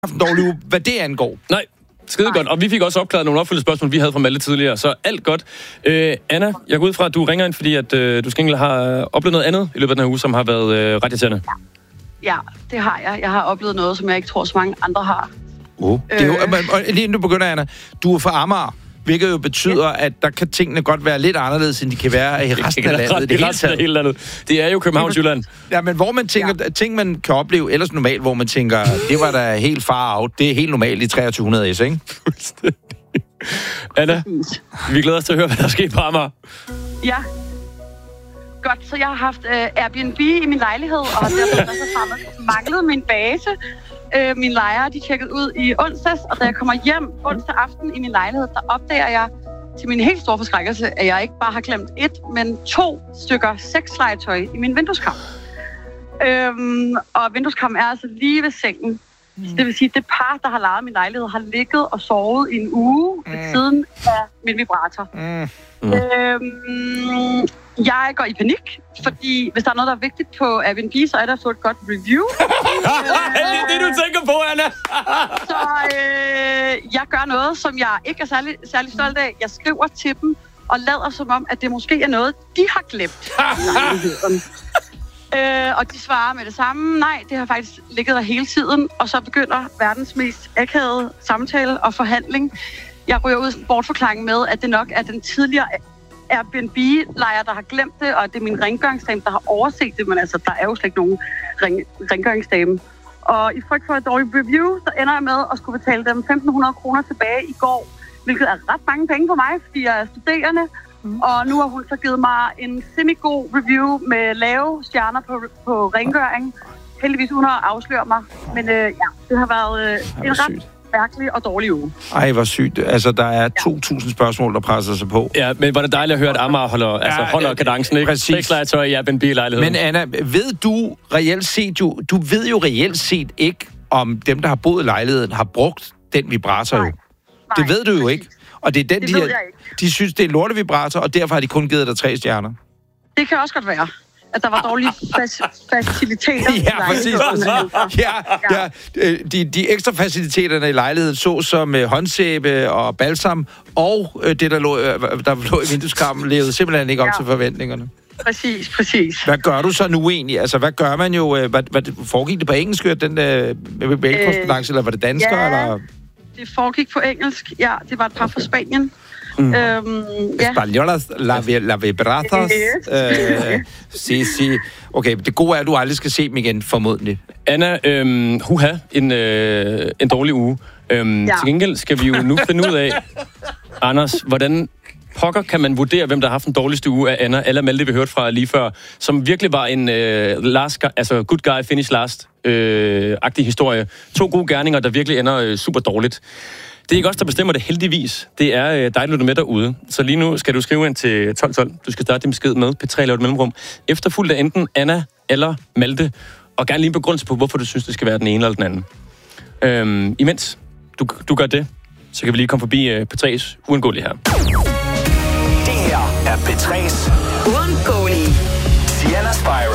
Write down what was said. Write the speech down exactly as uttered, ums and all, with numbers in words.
haft en dårlig uge, hvad det angår. Nej, skide godt. Og vi fik også opklaret nogle opfølgende spørgsmål, vi havde fra Malte tidligere, så alt godt. Øh, Anna, jeg går ud fra, at du ringer ind, fordi at, øh, du skængel har oplevet noget andet i løbet af den her uge, som har været øh, ret irriterende. Ja, det har jeg. Jeg har oplevet noget, som jeg ikke tror, så mange andre har. Oh. Det er jo, og lige inden du begynder, Anna, du er fra Amager, hvilket jo betyder, ja. at der kan tingene godt være lidt anderledes, end de kan være i resten af landet. Det, resten af hele landet. Det er jo Københavns Jylland. Ja, men hvor man tænker, ja. ting man kan opleve ellers normalt, hvor man tænker, det var da helt far out, det er helt normalt i treogtyve hundrede S, ikke? Anna, vi glæder os til at høre, hvad der sker på Amager. Ja. Godt, så jeg har haft øh, Airbnb i min lejlighed, og har derfor manglet min base. Øh, mine lejere, de tjekkede ud i onsdags, og da jeg kommer hjem onsdag aften i min lejlighed, der opdager jeg til min helt store forskrækkelse, at jeg ikke bare har glemt et, men to stykker sexlegetøj i min vindueskarm. Øhm, og vindueskarmen er altså lige ved sengen. Mm. Så det vil sige, at det par, der har lejet min lejlighed, har ligget og sovet i en uge mm. ved siden af min vibrator. Mm. Mm. Øhm, jeg går i panik, fordi hvis der er noget, der er vigtigt på Airbnb, så er der så et godt review. Det er det, du tænker på, Anna! Så øh, jeg gør noget, som jeg ikke er særlig, særlig stolt af. Jeg skriver til dem og lader som om, at det måske er noget, de har glemt. øh, og de svarer med det samme. Nej, det har faktisk ligget der hele tiden. Og så begynder verdens mest akavede samtale og forhandling. Jeg ryger ud bortforklaring med, at det nok er den tidligere Airbnb-lejer, der har glemt det, og det er min rengøringsdame, der har overset det, men altså, der er jo slet ikke nogen ring- rengøringsdame. Og i frygt for et dårligt review, så ender jeg med at skulle betale dem femten hundrede kroner tilbage i går, hvilket er ret mange penge for mig, fordi jeg er studerende. Mm. Og nu har hun så givet mig en semi-god review med lave stjerner på, på rengøring. Heldigvis uden at afsløre mig. Men øh, ja, det har været øh, en ret mærkelig og dårlig uge. Ej, hvor sygt. Altså, der er to tusind spørgsmål, der presser sig på. Ja, men var det dejligt at høre, at Amager holder, ja, altså, holder kadencen, ikke? Præcis. Sexlegetøj i Airbnb-lejligheden. Men Anna, ved du reelt set jo, du ved jo reelt set ikke, om dem, der har boet i lejligheden, har brugt den vibrator jo. Nej. Det ved du jo ikke. Og det er den, det de, ved har, de synes, det er en lortevibrator, og derfor har de kun givet dig tre stjerner. Det kan også godt være, at der var dårlige fac- faciliteter. Ja, præcis. Ja, ja. De, de ekstra faciliteterne i lejligheden, så som uh, håndsæbe og balsam, og uh, det, der lå, uh, der lå i vindueskarmen, levede simpelthen ikke op ja. til forventningerne. Præcis, præcis. Hvad gør du så nu egentlig? Altså, hvad gør man jo? Uh, hvad, hvad, foregik det på engelsk, den uh, mailkorrespondance, øh, eller var det dansker? Ja, eller? Det foregik på engelsk. Ja, det var et par fra Spanien. Mm. Øhm, ja. Españolas, la, la vibratas. Øh, si, si. Okay, det gode er, at du aldrig skal se dem igen, formodentlig. Anna, øhm, huha, en, øh, en dårlig uge. Øhm, ja. Til gengæld skal vi jo nu finde ud af, Anders, hvordan pokker kan man vurdere, hvem der har haft den dårligste uge af Anna, eller Malte, vi hørte fra lige før, som virkelig var en øh, last, altså good guy, finish last øh, agtig historie. To gode gerninger, der virkelig ender øh, super dårligt. Det er ikke os, der bestemmer det, heldigvis. Det er øh, dig, der lytter med derude. Så lige nu skal du skrive ind til tolv tolv. Du skal starte din besked med P tre, laver et mellemrum. Efterfulgt af enten Anna eller Malte. Og gerne lige en begrundelse på, hvorfor du synes, det skal være den ene eller den anden. Øhm, imens du, du gør det, så kan vi lige komme forbi øh, P tre's uundgåelige her. Det her er P tre's uundgåelige. Sienna Spyro.